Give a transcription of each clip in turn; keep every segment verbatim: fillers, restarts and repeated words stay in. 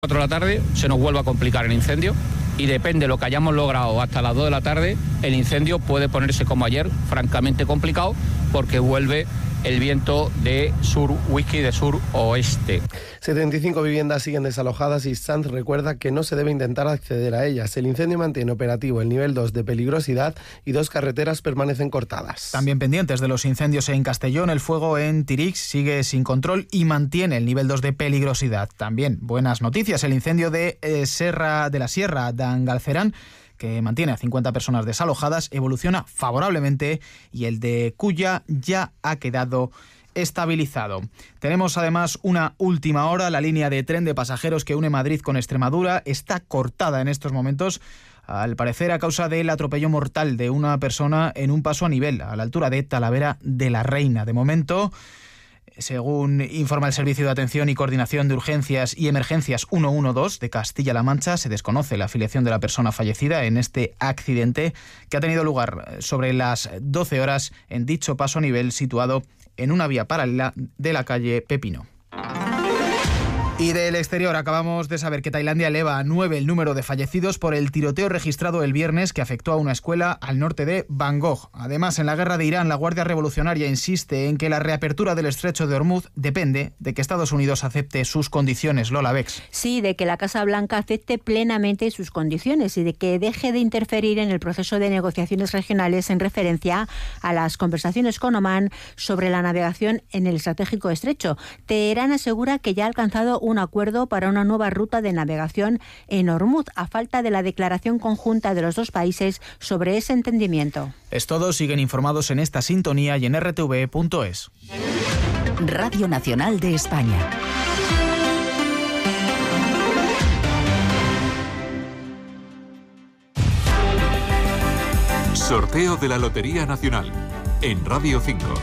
cuatro de la tarde se nos vuelve a complicar el incendio y depende de lo que hayamos logrado hasta las dos de la tarde, el incendio puede ponerse como ayer, francamente complicado, porque vuelve el viento de sur whisky de sur-oeste. setenta y cinco viviendas siguen desalojadas y Sanz recuerda que no se debe intentar acceder a ellas. El incendio mantiene operativo el nivel dos de peligrosidad y dos carreteras permanecen cortadas. También pendientes de los incendios en Castellón, el fuego en Tirix sigue sin control y mantiene el nivel dos de peligrosidad. También buenas noticias, el incendio de, eh, Serra, de la Sierra de Angalcerán, que mantiene a cincuenta personas desalojadas, evoluciona favorablemente y el de Cuya ya ha quedado estabilizado. Tenemos además una última hora. La línea de tren de pasajeros que une Madrid con Extremadura está cortada en estos momentos, al parecer a causa del atropello mortal de una persona en un paso a nivel a la altura de Talavera de la Reina. De momento, según informa el Servicio de Atención y Coordinación de Urgencias y Emergencias ciento doce de Castilla-La Mancha, se desconoce la afiliación de la persona fallecida en este accidente que ha tenido lugar sobre las doce horas en dicho paso a nivel situado en una vía paralela de la calle Pepino. Y del exterior, acabamos de saber que Tailandia eleva a nueve el número de fallecidos por el tiroteo registrado el viernes que afectó a una escuela al norte de Bangkok. Además, en la guerra de Irán, la Guardia Revolucionaria insiste en que la reapertura del estrecho de Hormuz depende de que Estados Unidos acepte sus condiciones. Lola Bex. Sí, de que la Casa Blanca acepte plenamente sus condiciones y de que deje de interferir en el proceso de negociaciones regionales en referencia a las conversaciones con Omán sobre la navegación en el estratégico estrecho. Teherán asegura que ya ha alcanzado un un acuerdo para una nueva ruta de navegación en Hormuz, a falta de la declaración conjunta de los dos países sobre ese entendimiento. Es todo, siguen informados en esta sintonía y en r t v punto es. Radio Nacional de España. Sorteo de la Lotería Nacional en Radio cinco.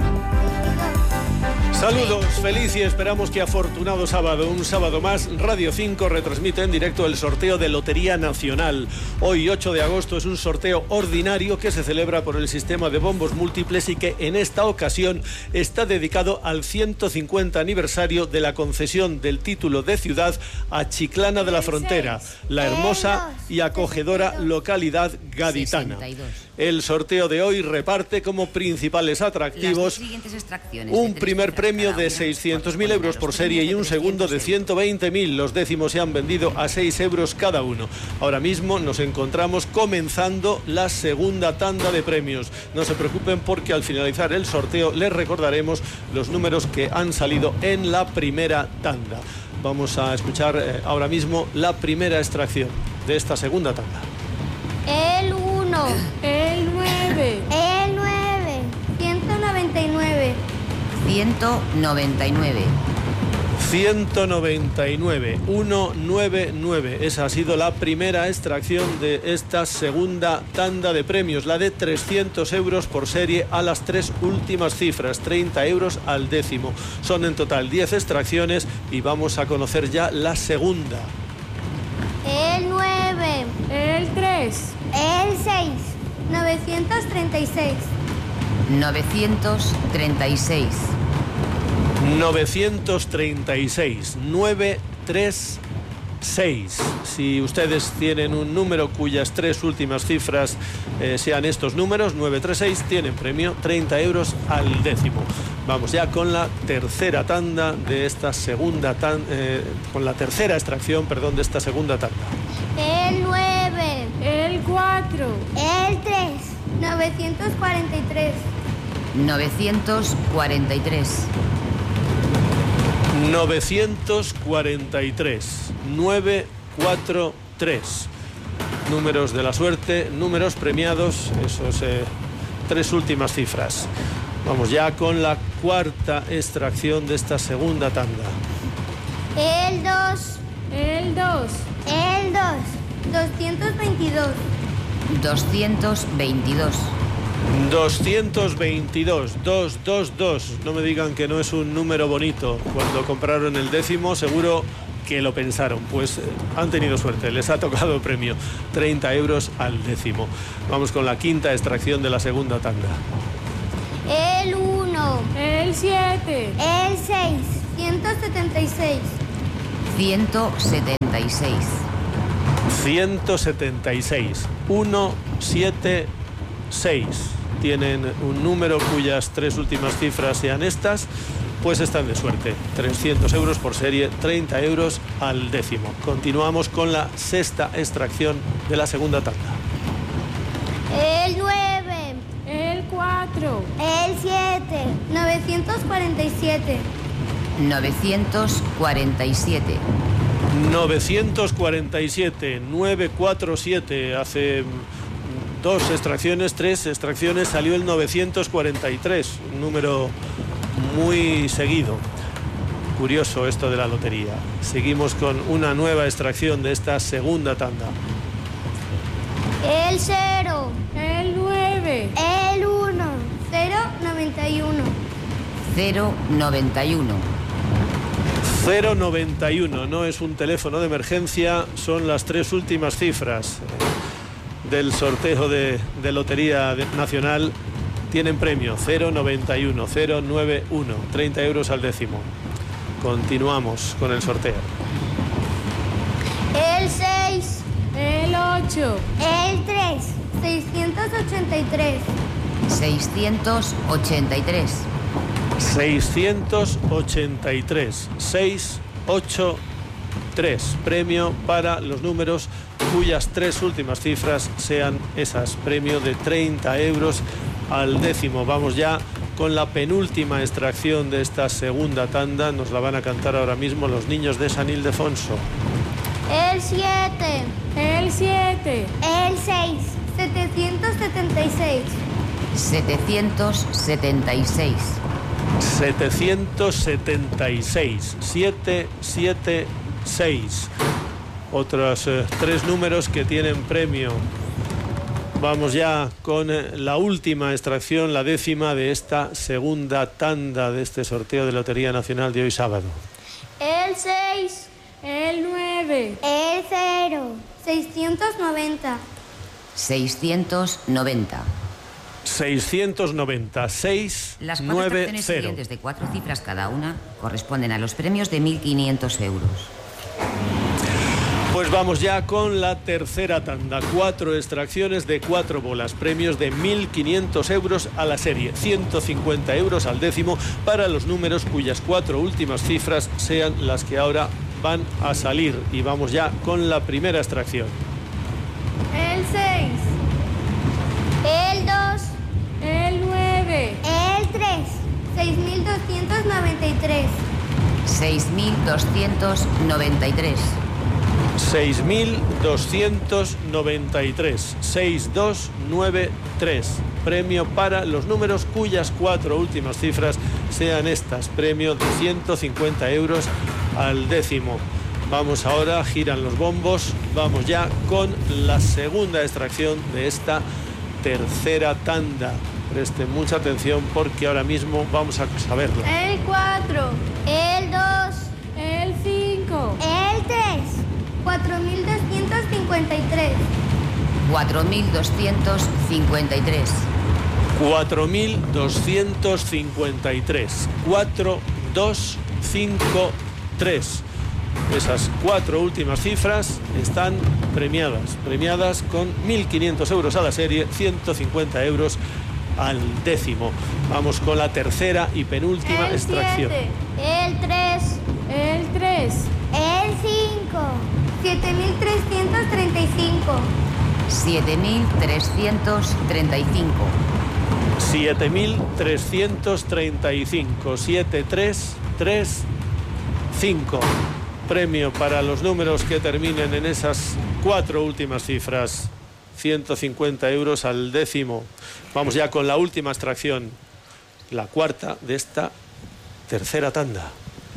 Saludos, feliz y esperamos que afortunado sábado. Un sábado más, Radio cinco retransmite en directo el sorteo de Lotería Nacional. Hoy, ocho de agosto, es un sorteo ordinario que se celebra por el sistema de bombos múltiples y que en esta ocasión está dedicado al ciento cincuenta aniversario de la concesión del título de ciudad a Chiclana de la Frontera, la hermosa y acogedora localidad gaditana. El sorteo de hoy reparte como principales atractivos un primer premio de seiscientos mil euros por serie y un segundo de ciento veinte mil. Los décimos se han vendido a seis euros cada uno. Ahora mismo nos encontramos comenzando la segunda tanda de premios. No se preocupen porque al finalizar el sorteo les recordaremos los números que han salido en la primera tanda. Vamos a escuchar eh, ahora mismo la primera extracción de esta segunda tanda. El uno. El nueve. El nueve. ciento noventa y nueve. ciento noventa y nueve. ciento noventa y nueve, ciento noventa y nueve. Esa ha sido la primera extracción de esta segunda tanda de premios, la de trescientos euros por serie a las tres últimas cifras, treinta euros al décimo. Son en total diez extracciones y vamos a conocer ya la segunda. El nueve. El tres. El seis. novecientos treinta y seis. novecientos treinta y seis. novecientos treinta y seis. novecientos treinta y seis. Si ustedes tienen un número cuyas tres últimas cifras eh, sean estos números, novecientos treinta y seis, tienen premio treinta euros al décimo. Vamos ya con la tercera tanda de esta segunda tanda, eh, con la tercera extracción, perdón, de esta segunda tanda. El nueve. El cuatro. El tres. novecientos cuarenta y tres. novecientos cuarenta y tres. novecientos cuarenta y tres. novecientos cuarenta y tres. Números de la suerte, números premiados, esos eh, tres últimas cifras. Vamos ya con la cuarta extracción de esta segunda tanda. El dos. El dos. El dos. doscientos veintidós. doscientos veintidós. doscientos veintidós, doscientos veintidós. No me digan que no es un número bonito. Cuando compraron el décimo seguro que lo pensaron. Pues eh, han tenido suerte, les ha tocado el premio. treinta euros al décimo. Vamos con la quinta extracción de la segunda tanda. El uno. El siete. El seis. ciento setenta y seis. ciento setenta y seis. ciento setenta y seis. ciento setenta y seis. Tienen un número cuyas tres últimas cifras sean estas, pues están de suerte. trescientos euros por serie, treinta euros al décimo. Continuamos con la sexta extracción de la segunda tanda. El nueve. El cuatro. El siete. novecientos cuarenta y siete. novecientos cuarenta y siete. novecientos cuarenta y siete, novecientos cuarenta y siete. Hace dos extracciones, tres extracciones, salió el novecientos cuarenta y tres, un número muy seguido. Curioso esto de la lotería. Seguimos con una nueva extracción de esta segunda tanda. El cero. El nueve. El uno. cero noventa y uno. cero noventa y uno. cero noventa y uno, no es un teléfono de emergencia, son las tres últimas cifras del sorteo de, de Lotería Nacional. Tienen premio cero noventa y uno, cero noventa y uno, treinta euros al décimo. Continuamos con el sorteo. El seis. El ocho. El tres. seiscientos ochenta y tres. seiscientos ochenta y tres. seiscientos ochenta y tres, seiscientos ochenta y tres. Premio para los números cuyas tres últimas cifras sean esas. Premio de treinta euros al décimo. Vamos ya con la penúltima extracción de esta segunda tanda. Nos la van a cantar ahora mismo los niños de San Ildefonso. El siete. El siete. El seis. setecientos setenta y seis. setecientos setenta y seis. setecientos setenta y seis, setecientos setenta y seis. Otros eh, tres números que tienen premio. Vamos ya con eh, la última extracción, la décima de esta segunda tanda de este sorteo de Lotería Nacional de hoy sábado. El seis. El nueve. El cero. seiscientos noventa. seiscientos noventa. seiscientos noventa, seis, Las cuatro nueve, extracciones cero. siguientes de cuatro cifras cada una corresponden a los premios de mil quinientos euros. Pues vamos ya con la tercera tanda. Cuatro extracciones de cuatro bolas. Premios de mil quinientos euros a la serie. ciento cincuenta euros al décimo para los números cuyas cuatro últimas cifras sean las que ahora van a salir. Y vamos ya con la primera extracción. El seis. El dos. El nueve. El tres. seis mil doscientos noventa y tres. seis mil doscientos noventa y tres. seis mil doscientos noventa y tres. seis mil doscientos noventa y tres. Premio para los números cuyas cuatro últimas cifras sean estas. Premio de ciento cincuenta euros al décimo. Vamos ahora, giran los bombos. Vamos ya con la segunda extracción de esta tercera tanda. Presten mucha atención porque ahora mismo vamos a saberlo. El cuatro. El dos. El cinco. El tres. cuatro mil doscientos cincuenta y tres. cuatro mil doscientos cincuenta y tres. cuatro mil doscientos cincuenta y tres. cuatro mil doscientos cincuenta y tres. Esas cuatro últimas cifras están premiadas. Premiadas con mil quinientos euros a la serie, ciento cincuenta euros al décimo. Vamos con la tercera y penúltima El extracción. siete. El tres. El tres. El cinco. siete mil trescientos treinta y cinco. siete mil trescientos treinta y cinco. siete mil trescientos treinta y cinco. siete tres tres cinco. Premio para los números que terminen en esas cuatro últimas cifras. ciento cincuenta euros al décimo. Vamos ya con la última extracción, la cuarta de esta tercera tanda.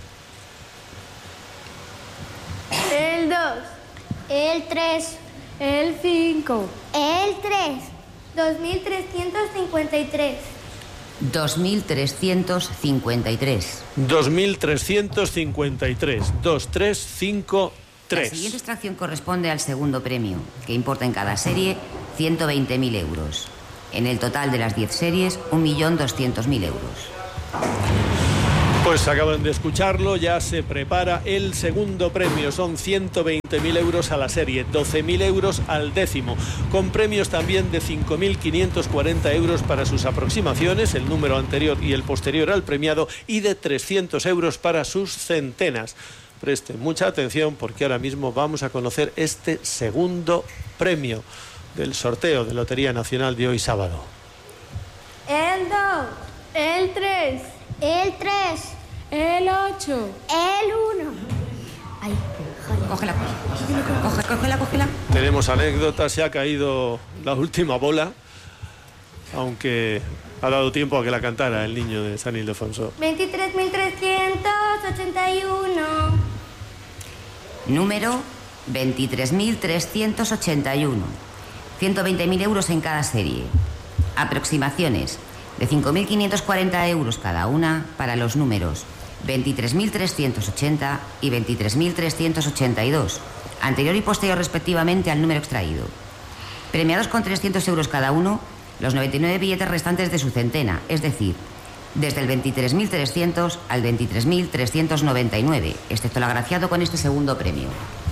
El dos. El tres. El cinco. El tres. dos mil trescientos cincuenta y tres. dos mil trescientos cincuenta y tres. dos mil trescientos cincuenta y tres. dos tres cinco tres. La siguiente extracción corresponde al segundo premio, que importa en cada serie ciento veinte mil euros. En el total de las diez series, un millón doscientos mil euros. Pues acaban de escucharlo, ya se prepara el segundo premio, son ciento veinte mil euros a la serie, doce mil euros al décimo, con premios también de cinco mil quinientos cuarenta euros para sus aproximaciones, el número anterior y el posterior al premiado, y de trescientos euros para sus centenas. Presten mucha atención porque ahora mismo vamos a conocer este segundo premio del sorteo de Lotería Nacional de hoy sábado. El dos. El tres. El tres. El ocho. El uno. Ay, cógela, cógela, cógela, cógela. Tenemos anécdotas, se ha caído la última bola, aunque ha dado tiempo a que la cantara el niño de San Ildefonso. veintitrés mil trescientos ochenta y uno. Número veintitrés mil trescientos ochenta y uno. ciento veinte mil euros en cada serie. Aproximaciones de cinco mil quinientos cuarenta euros cada una para los números veintitrés mil trescientos ochenta y veintitrés mil trescientos ochenta y dos, anterior y posterior respectivamente al número extraído. Premiados con trescientos euros cada uno, los noventa y nueve billetes restantes de su centena, es decir, desde el veintitrés mil trescientos al veintitrés mil trescientos noventa y nueve, excepto el agraciado con este segundo premio.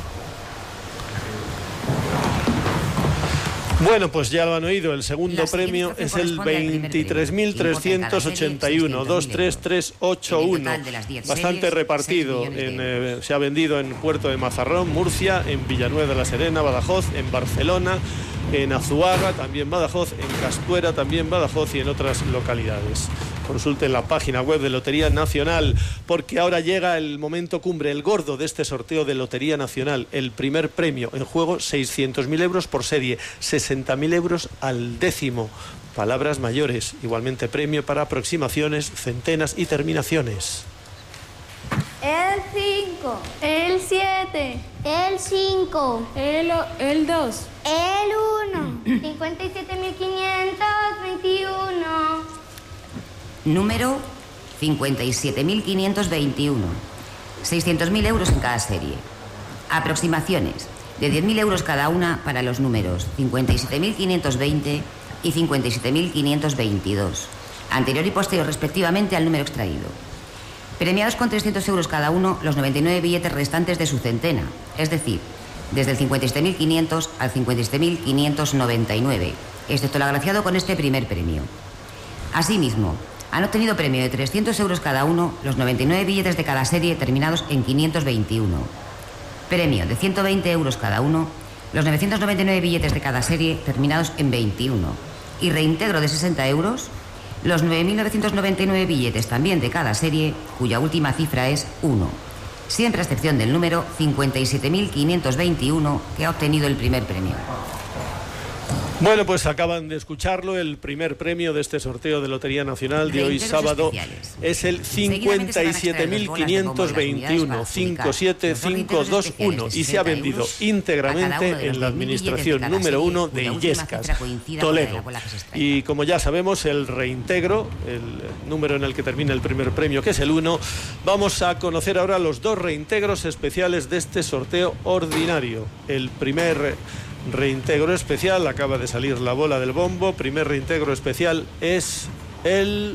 Bueno, pues ya lo han oído, el segundo premio es el veintitrés mil trescientos ochenta y uno, dos tres tres ocho uno, bastante repartido, en, eh, se ha vendido en Puerto de Mazarrón, Murcia, en Villanueva de la Serena, Badajoz, en Barcelona, en Azuaga, también Badajoz, en Castuera, también Badajoz y en otras localidades. Consulten la página web de Lotería Nacional, porque ahora llega el momento cumbre, el gordo de este sorteo de Lotería Nacional. El primer premio en juego, seiscientos mil euros por serie, sesenta mil euros al décimo. Palabras mayores, igualmente premio para aproximaciones, centenas y terminaciones. El cinco. El siete. El cinco. El, el dos. El uno. cincuenta y siete mil quinientos veintiuno. Número cincuenta y siete mil quinientos veintiuno. seiscientos mil euros en cada serie. Aproximaciones de diez mil euros cada una para los números cincuenta y siete mil quinientos veinte y cincuenta y siete mil quinientos veintidós, anterior y posterior respectivamente al número extraído. Premiados con trescientos euros cada uno los noventa y nueve billetes restantes de su centena, es decir, desde el cincuenta y siete mil quinientos al cincuenta y siete mil quinientos noventa y nueve, excepto el agraciado con este primer premio. Asimismo, han obtenido premio de trescientos euros cada uno los noventa y nueve billetes de cada serie terminados en quinientos veintiuno. Premio de ciento veinte euros cada uno los novecientos noventa y nueve billetes de cada serie terminados en veintiuno. Y reintegro de sesenta euros los nueve mil novecientos noventa y nueve billetes también de cada serie, cuya última cifra es uno. Siempre a excepción del número cincuenta y siete mil quinientos veintiuno que ha obtenido el primer premio. Bueno, pues acaban de escucharlo, el primer premio de este sorteo de Lotería Nacional de hoy sábado es el cincuenta y siete mil quinientos veintiuno, cinco siete cinco dos uno, y se ha vendido íntegramente en la administración número uno de Illescas, Toledo. Y como ya sabemos, el reintegro, el número en el que termina el primer premio, que es el uno, vamos a conocer ahora los dos reintegros especiales de este sorteo ordinario. El primer reintegro especial, acaba de salir la bola del bombo, primer reintegro especial es el...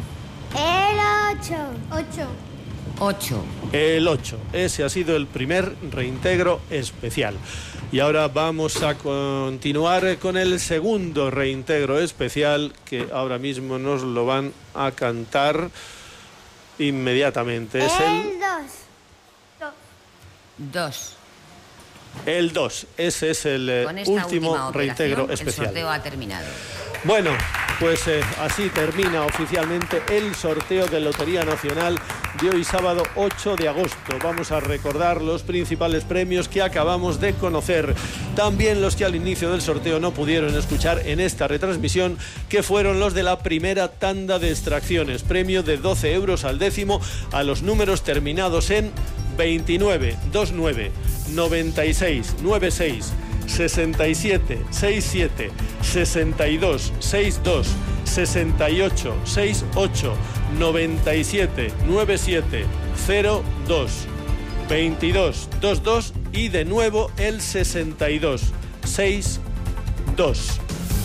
El ocho. Ocho. Ocho. El ocho. Ese ha sido el primer reintegro especial. Y ahora vamos a continuar con el segundo reintegro especial, que ahora mismo nos lo van a cantar inmediatamente. Es el... El dos. Dos. Dos. El dos, ese es el eh, último reintegro especial. El sorteo ha terminado. Bueno, pues eh, así termina oficialmente el sorteo de Lotería Nacional de hoy sábado ocho de agosto. Vamos a recordar los principales premios que acabamos de conocer. También los que al inicio del sorteo no pudieron escuchar en esta retransmisión, que fueron los de la primera tanda de extracciones. Premio de doce euros al décimo a los números terminados en veintinueve, veintinueve, noventa y seis, noventa y seis, sesenta y siete, sesenta y siete, sesenta y dos, sesenta y dos, sesenta y ocho, sesenta y ocho, noventa y siete, noventa y siete, cero dos, veintidós, veintidós y de nuevo el sesenta y dos, sesenta y dos.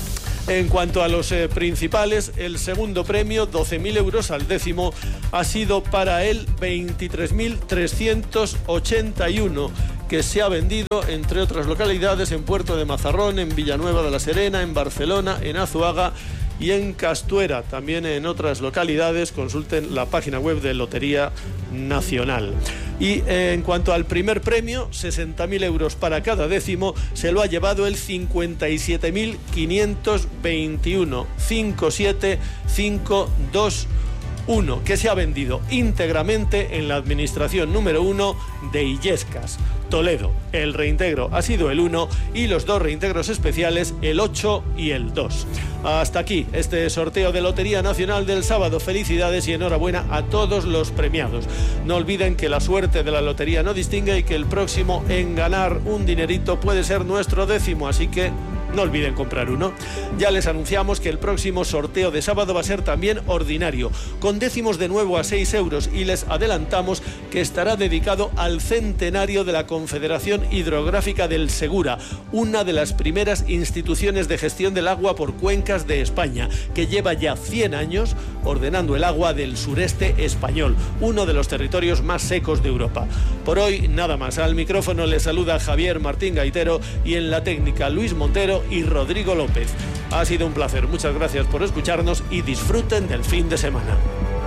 En cuanto a los eh, principales, el segundo premio, doce mil euros al décimo, ha sido para el veintitrés mil trescientos ochenta y uno, que se ha vendido, entre otras localidades, en Puerto de Mazarrón, en Villanueva de la Serena, en Barcelona, en Azuaga y en Castuera. También en otras localidades, consulten la página web de Lotería Nacional. Y eh, en cuanto al primer premio, sesenta mil euros para cada décimo, se lo ha llevado el cincuenta y siete mil quinientos veintiuno, cinco siete cinco dos uno, que se ha vendido íntegramente en la administración número uno de Illescas, Toledo. El reintegro ha sido el uno y los dos reintegros especiales, el ocho y el dos. Hasta aquí este sorteo de Lotería Nacional del sábado. Felicidades y enhorabuena a todos los premiados. No olviden que la suerte de la lotería no distingue y que el próximo en ganar un dinerito puede ser nuestro décimo, así que no olviden comprar uno. Ya les anunciamos que el próximo sorteo de sábado va a ser también ordinario, con décimos de nuevo a seis euros, y les adelantamos que estará dedicado al centenario de la Confederación Hidrográfica del Segura, una de las primeras instituciones de gestión del agua por cuencas de España, que lleva ya cien años ordenando el agua del sureste español, uno de los territorios más secos de Europa. Por hoy nada más. Al micrófono les saluda Javier Martín Gaitero y en la técnica Luis Montero y Rodrigo López. Ha sido un placer. Muchas gracias por escucharnos y disfruten del fin de semana.